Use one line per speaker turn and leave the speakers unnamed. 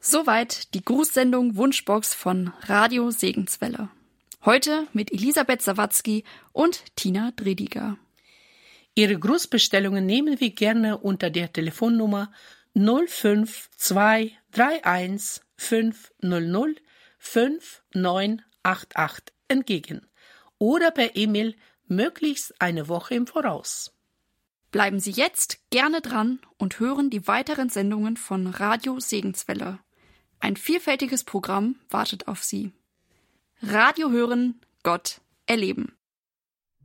Soweit die Grußsendung Wunschbox von Radio Segenswelle. Heute mit Elisabeth Sawatzki und Tina Drediger.
Ihre Grußbestellungen nehmen wir gerne unter der Telefonnummer 05231 500 5988 entgegen oder per E-Mail möglichst eine Woche im Voraus.
Bleiben Sie jetzt gerne dran und hören die weiteren Sendungen von Radio Segenswelle. Ein vielfältiges Programm wartet auf Sie. Radio hören, Gott erleben.